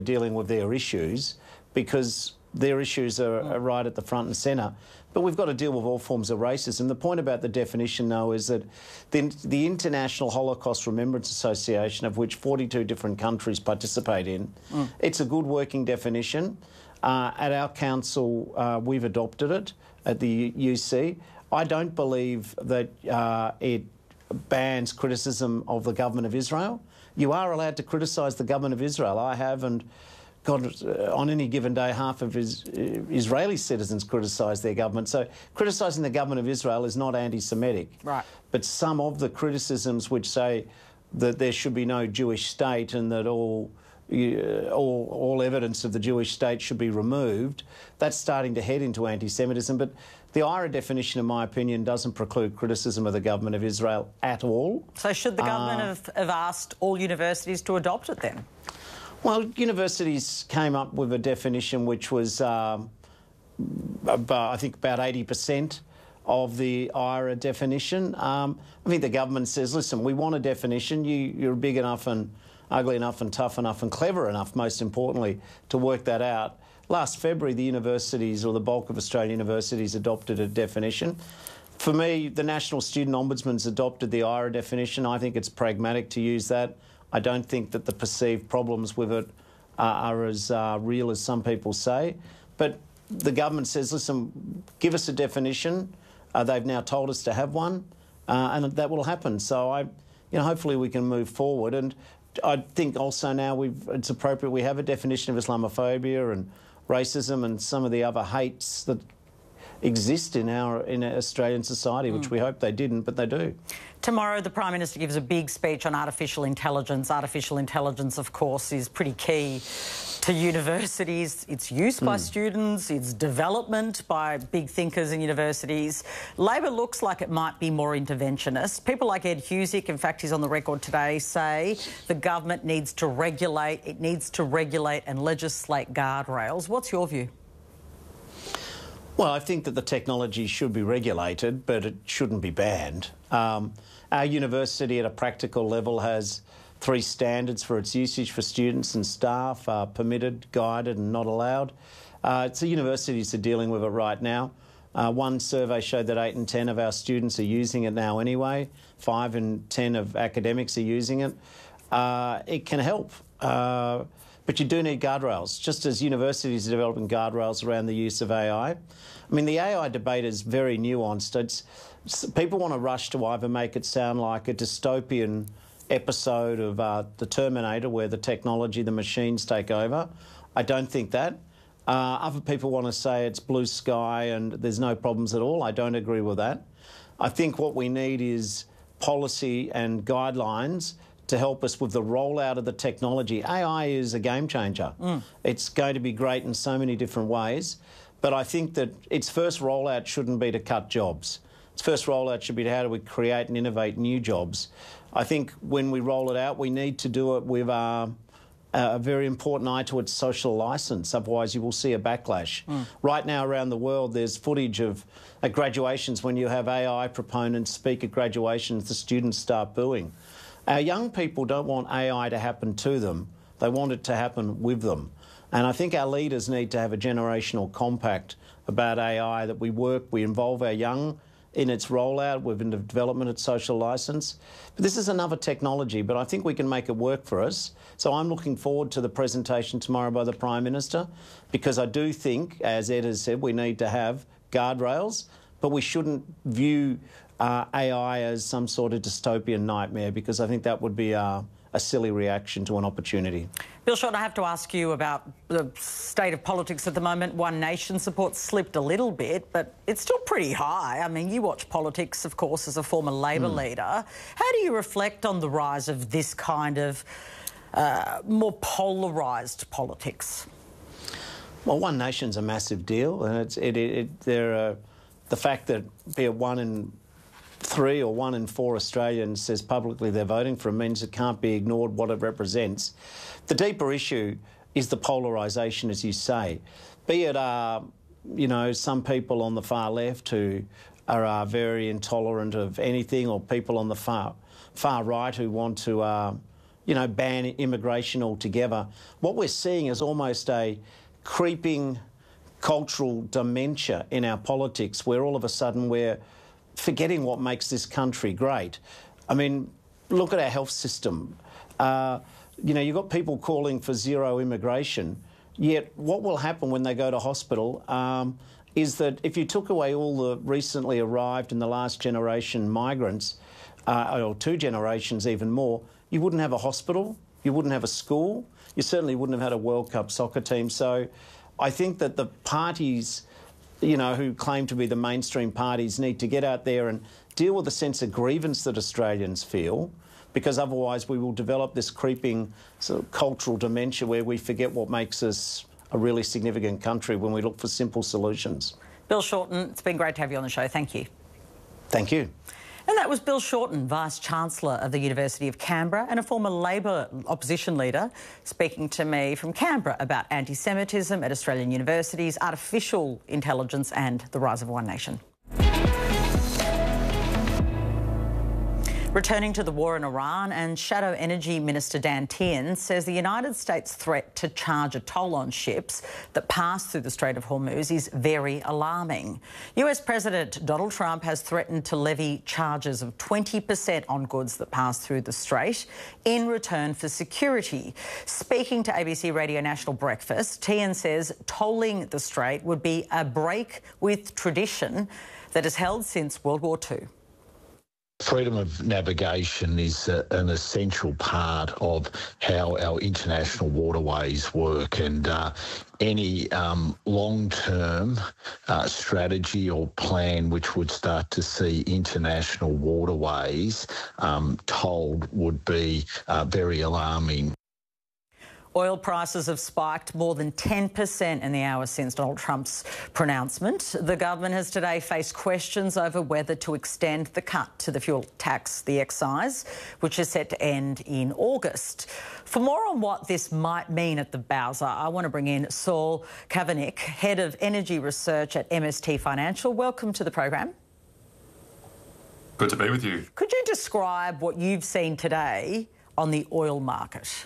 dealing with their issues because their issues are right at the front and centre. But we've got to deal with all forms of racism. The point about the definition, though, is that the International Holocaust Remembrance Association, of which 42 different countries participate in, it's a good working definition. At our council, we've adopted it at the UC. I don't believe that it bans criticism of the government of Israel. You are allowed to criticise the government of Israel. I have, and God, on any given day, half of Israeli citizens criticise their government. So criticising the government of Israel is not anti-Semitic. Right. But some of the criticisms which say that there should be no Jewish state and that all evidence of the Jewish state should be removed, that's starting to head into anti-Semitism. But the IRA definition, in my opinion, doesn't preclude criticism of the government of Israel at all. So should the government have asked all universities to adopt it then? Well, universities came up with a definition which was, I think, about 80% of the IRA definition. I think the government says, listen, we want a definition. You're big enough and ugly enough and tough enough and clever enough, most importantly, to work that out. Last February, the universities, or the bulk of Australian universities, adopted a definition. For me, the National Student Ombudsman's adopted the IRA definition. I think it's pragmatic to use that. I don't think that the perceived problems with it are as real as some people say. But the government says, listen, give us a definition. They've now told us to have one, and that will happen. So, hopefully we can move forward. And I think also now it's appropriate we have a definition of Islamophobia and racism and some of the other hates that exist in our Australian society, which we hope they didn't, but they do. Tomorrow, the Prime Minister gives a big speech on artificial intelligence. Artificial intelligence, of course, is pretty key to universities. Its use by students, its development by big thinkers in universities. Labor looks like it might be more interventionist. People like Ed Husic, in fact, he's on the record today, say the government needs to regulate, it needs to regulate and legislate guardrails. What's your view? Well, I think that the technology should be regulated, but it shouldn't be banned. Our university at a practical level has 3 standards for its usage for students and staff, permitted, guided and not allowed. It's the universities are dealing with it right now. One survey showed that 8 in 10 of our students are using it now anyway. 5 in 10 of academics are using it. It can help. But you do need guardrails, just as universities are developing guardrails around the use of AI. I mean, the AI debate is very nuanced. People want to rush to either make it sound like a dystopian episode of The Terminator, where the technology, the machines take over. I don't think that. Other people want to say it's blue sky and there's no problems at all. I don't agree with that. I think what we need is policy and guidelines to help us with the rollout of the technology. AI is a game changer. It's going to be great in so many different ways, but I think that its first rollout shouldn't be to cut jobs. Its first rollout should be to how do we create and innovate new jobs. I think when we roll it out, we need to do it with a very important eye to its social licence, otherwise you will see a backlash. Right now around the world there's footage of at graduations when you have AI proponents speak at graduations, the students start booing. Our young people don't want AI to happen to them, they want it to happen with them. And I think our leaders need to have a generational compact about AI, that we involve our young in its rollout, within the development of social licence. But this is another technology, but I think we can make it work for us. So I'm looking forward to the presentation tomorrow by the Prime Minister, because I do think, as Ed has said, we need to have guardrails, but we shouldn't view AI as some sort of dystopian nightmare, because I think that would be a silly reaction to an opportunity. Bill Shorten, I have to ask you about the state of politics at the moment. One Nation support slipped a little bit, but it's still pretty high. I mean, you watch politics, of course, as a former Labor leader. How do you reflect on the rise of this kind of more polarised politics? Well, One Nation's a massive deal, and the fact that be it 1 in 3 or 1 in 4 Australians says publicly they're voting for him means it can't be ignored what it represents. The deeper issue is the polarisation, as you say. Be it, some people on the far left who are very intolerant of anything, or people on the far right who want to ban immigration altogether. What we're seeing is almost a creeping cultural dementia in our politics, where all of a sudden we're forgetting what makes this country great. I mean, look at our health system. You've got people calling for zero immigration, yet what will happen when they go to hospital is that if you took away all the recently arrived and the last generation migrants, or 2 generations even more, you wouldn't have a hospital, you wouldn't have a school, you certainly wouldn't have had a World Cup soccer team. So I think that the parties, who claim to be the mainstream parties, need to get out there and deal with the sense of grievance that Australians feel, because otherwise we will develop this creeping sort of cultural dementia where we forget what makes us a really significant country when we look for simple solutions. Bill Shorten, it's been great to have you on the show. Thank you. Thank you. And that was Bill Shorten, Vice-Chancellor of the University of Canberra and a former Labor opposition leader, speaking to me from Canberra about anti-Semitism at Australian universities, artificial intelligence and the rise of One Nation. Returning to the war in Iran, and Shadow Energy Minister Dan Tehan says the United States' threat to charge a toll on ships that pass through the Strait of Hormuz is very alarming. US President Donald Trump has threatened to levy charges of 20% on goods that pass through the Strait in return for security. Speaking to ABC Radio National Breakfast, Tehan says tolling the Strait would be a break with tradition that has held since World War II. Freedom of navigation is an essential part of how our international waterways work, and any long-term strategy or plan which would start to see international waterways tolled would be very alarming. Oil prices have spiked more than 10% in the hours since Donald Trump's pronouncement. The government has today faced questions over whether to extend the cut to the fuel tax, the excise, which is set to end in August. For more on what this might mean at the Bowser, I want to bring in Saul Kavanagh, Head of Energy Research at MST Financial. Welcome to the program. Good to be with you. Could you describe what you've seen today on the oil market?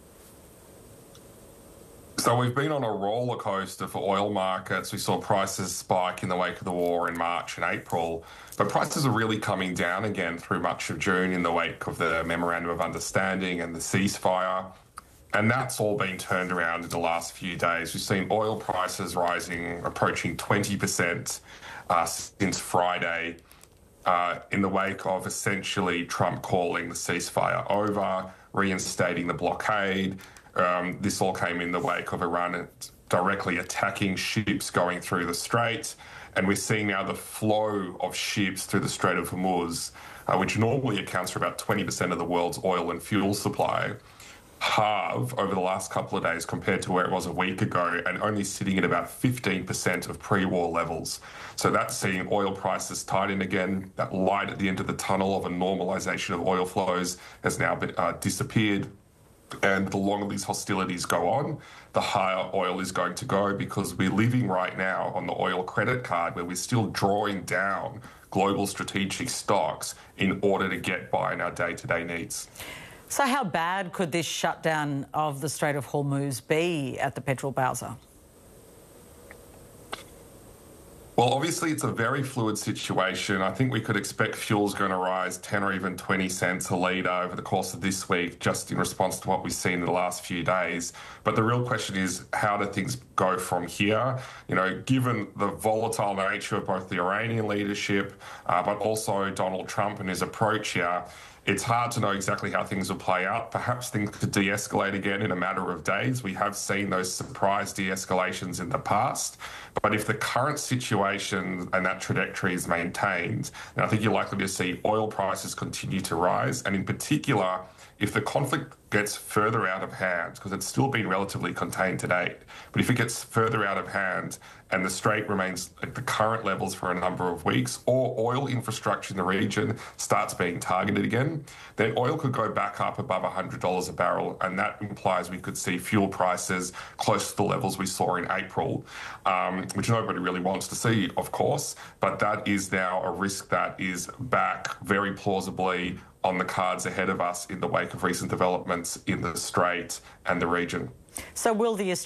So we've been on a roller coaster for oil markets. We saw prices spike in the wake of the war in March and April, but prices are really coming down again through much of June in the wake of the Memorandum of Understanding and the ceasefire. And that's all been turned around in the last few days. We've seen oil prices rising, approaching 20% since Friday, in the wake of essentially Trump calling the ceasefire over, reinstating the blockade. This all came in the wake of Iran directly attacking ships going through the Strait. And we're seeing now the flow of ships through the Strait of Hormuz, which normally accounts for about 20% of the world's oil and fuel supply, halve over the last couple of days compared to where it was a week ago, and only sitting at about 15% of pre-war levels. So that's seeing oil prices tighten again. That light at the end of the tunnel of a normalisation of oil flows has now disappeared. And the longer these hostilities go on, the higher oil is going to go, because we're living right now on the oil credit card where we're still drawing down global strategic stocks in order to get by in our day-to-day needs. So how bad could this shutdown of the Strait of Hormuz be at the petrol Bowser? Well, obviously, it's a very fluid situation. I think we could expect fuel's going to rise 10 or even 20 cents a litre over the course of this week, just in response to what we've seen in the last few days. But the real question is, how do things go from here? Given the volatile nature of both the Iranian leadership, but also Donald Trump and his approach here, it's hard to know exactly how things will play out. Perhaps things could de-escalate again in a matter of days. We have seen those surprise de-escalations in the past. But if the current situation and that trajectory is maintained, then I think you're likely to see oil prices continue to rise. And in particular, if the conflict gets further out of hand, because it's still been relatively contained to date, but if it gets further out of hand and the Strait remains at the current levels for a number of weeks, or oil infrastructure in the region starts being targeted again, then oil could go back up above $100 a barrel, and that implies we could see fuel prices close to the levels we saw in April, which nobody really wants to see, of course, but that is now a risk that is back very plausibly on the cards ahead of us in the wake of recent developments in the Strait and the region. So will the